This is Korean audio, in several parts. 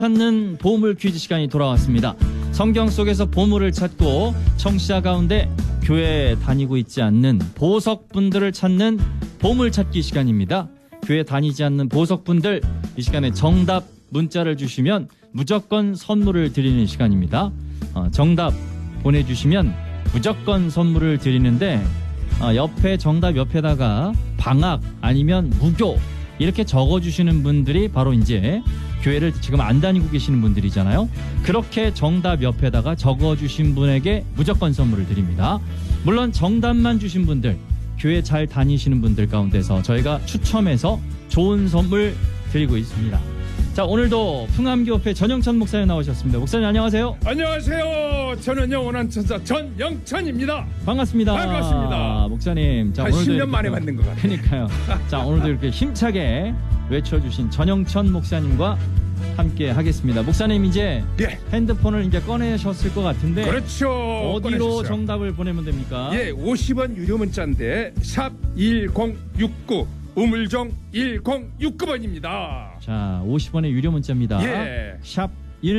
찾는 보물 퀴즈 시간이 돌아왔습니다. 성경 속에서 보물을 찾고 청취자 가운데 교회 다니고 있지 않는 보석분들을 찾는 보물 찾기 시간입니다. 교회 다니지 않는 보석분들, 이 시간에 정답 문자를 주시면 무조건 선물을 드리는 시간입니다. 정답 보내주시면 무조건 선물을 드리는데 옆에 정답 옆에다가 방학 아니면 무교 이렇게 적어주시는 분들이 바로 이제 교회를 지금 안 다니고 계시는 분들이잖아요. 그렇게 정답 옆에다가 적어주신 분에게 무조건 선물을 드립니다. 물론 정답만 주신 분들, 교회 잘 다니시는 분들 가운데서 저희가 추첨해서 좋은 선물 드리고 있습니다. 자, 오늘도 풍암교회 전영천 목사님 나오셨습니다. 목사님 안녕하세요. 안녕하세요. 저는 영원한 천사 전영천입니다. 반갑습니다. 반갑습니다. 목사님, 자, 한 오늘도 10년 만에 만든 것 같아요. 그러니까요. 자, 오늘도 이렇게 힘차게 외쳐주신 전영천 목사님과 함께 하겠습니다. 목사님 이제 핸드폰을 이제 꺼내셨을 것 같은데, 그렇죠. 어디로 꺼내셨어요. 정답을 보내면 됩니까? 예, 50원 유료 문자인데 샵 1069 우물정 1069번입니다. 자, 50원의 유료 문자입니다. 예. 샵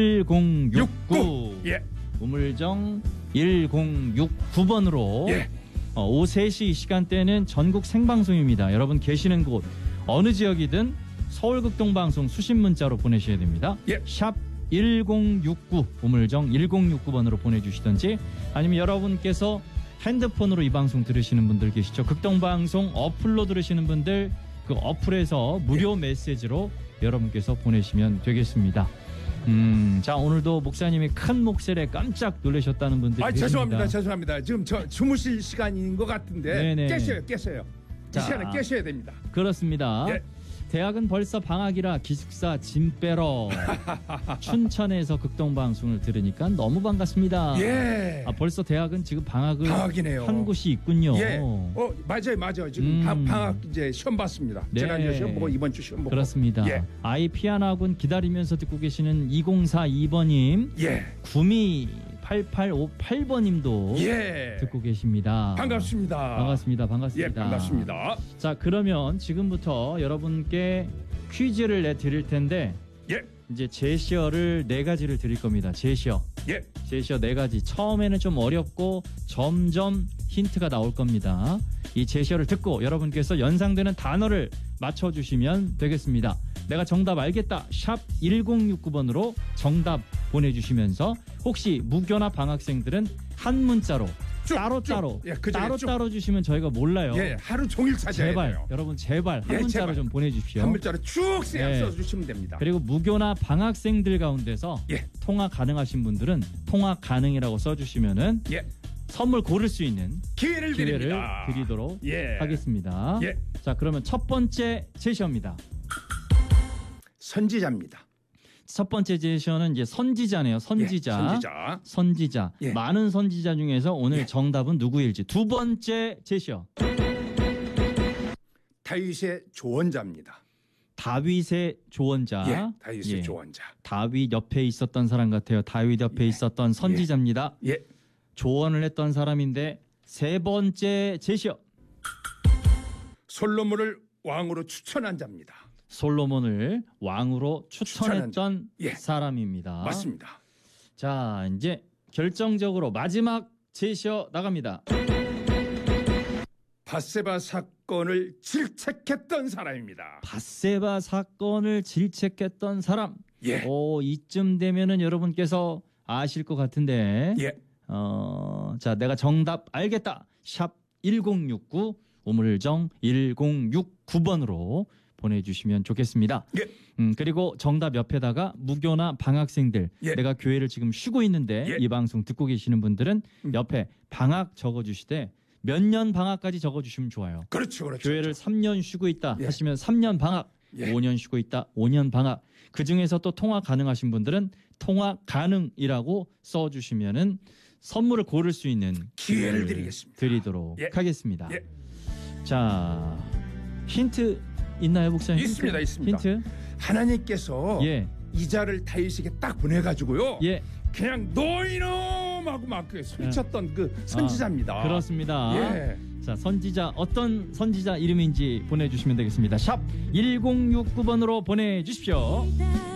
1069 예. 우물정 1069번으로 예. 오후 3시 시간대는 전국 생방송입니다. 여러분 계시는 곳 어느 지역이든 서울극동방송 수신 문자로 보내셔야 됩니다. 예. 샵 1069 우물정 1069번으로 보내주시든지, 아니면 여러분께서 핸드폰으로 이 방송 들으시는 분들 계시죠. 극동방송 어플로 들으시는 분들, 그 어플에서 무료 메시지로 여러분께서 보내시면 되겠습니다. 자, 오늘도 목사님이 큰 목소리에 깜짝 놀라셨다는 분들이 계십니다. 죄송합니다. 지금 저 주무실 시간인 것 같은데 네네. 깨셔요. 이 자, 시간에 깨셔야 됩니다. 그렇습니다. 예. 대학은 벌써 방학이라 기숙사 짐 빼러 춘천에서 극동방송을 들으니까 너무 반갑습니다. 예. 벌써 대학은 지금 방학이네요. 한 곳이 있군요. 예. 맞아요. 지금 방학 이제 시험 봤습니다. 네. 지난주 시험 보고 이번 주 시험 보고. 그렇습니다. 예. 아이 피아노 학원 기다리면서 듣고 계시는 2042번님, 예. 구미 8858번님도 예. 듣고 계십니다. 반갑습니다. 반갑습니다. 예, 반갑습니다. 자, 그러면 지금부터 여러분께 퀴즈를 내드릴 텐데, 예. 이제 제시어를 4가지를 드릴 겁니다. 제시어. 예. 제시어 4가지. 처음에는 좀 어렵고 점점 힌트가 나올 겁니다. 이 제시어를 듣고 여러분께서 연상되는 단어를 맞춰주시면 되겠습니다. 내가 정답 알겠다. 샵 1069번으로 정답 보내주시면서, 혹시 무교나 방학생들은 한 문자로 따로따로 예, 따로따로 주시면 저희가 몰라요. 예, 하루 종일 찾아야 제발 돼요. 여러분 제발 한 예, 문자로 제발. 좀 보내주십시오. 한 문자로 쭉 예. 써주시면 됩니다. 그리고 무교나 방학생들 가운데서 예. 통화 가능하신 분들은 통화 가능이라고 써주시면은 예. 선물 고를 수 있는 기회를 드립니다. 드리도록 예. 하겠습니다. 예. 자, 그러면 첫 번째 제시어입니다. 선지자입니다. 첫 번째 제시어는 이제 선지자네요. 선지자. 예, 선지자. 예. 많은 선지자 중에서 오늘 예. 정답은 누구일지. 두 번째 제시어. 다윗의 조언자입니다. 다윗의 조언자. 예. 다윗의 예. 조언자. 다윗 옆에 있었던 사람 같아요. 다윗 옆에 있었던 선지자입니다. 예. 조언을 했던 사람인데, 세 번째 제시어. 솔로몬을 왕으로 추천한 자입니다. 솔로몬을 왕으로 추천했던 예. 사람입니다. 맞습니다. 자, 이제 결정적으로 마지막 제시어 나갑니다. 밧세바 사건을 질책했던 사람입니다. 밧세바 사건을 질책했던 사람. 예. 이쯤 되면은 여러분께서 아실 것 같은데. 예. 자, 내가 정답 알겠다. 샵 1069 우물정 1069번으로 보내주시면 좋겠습니다. 예. 그리고 정답 옆에다가 무교나 방학생들, 예. 내가 교회를 지금 쉬고 있는데 예. 이 방송 듣고 계시는 분들은 옆에 방학 적어주시되 몇 년 방학까지 적어주시면 좋아요. 그렇죠. 교회를 3년 쉬고 있다 예. 하시면 3년 방학, 예. 5년 쉬고 있다 5년 방학. 그 중에서 또 통화 가능하신 분들은 통화 가능이라고 써주시면은 선물을 고를 수 있는 기회를 드리겠습니다. 예. 하겠습니다. 예. 자, 힌트 있나요, 목사님? 있습니다. 힌트? 하나님께서 예. 이자를 다윗에게 딱 보내가지고요. 예. 그냥 너 이놈하고 막 소리쳤던 그 선지자입니다. 그렇습니다. 예. 자, 선지자, 어떤 선지자 이름인지 보내주시면 되겠습니다. 샵 1069번으로 보내주십시오.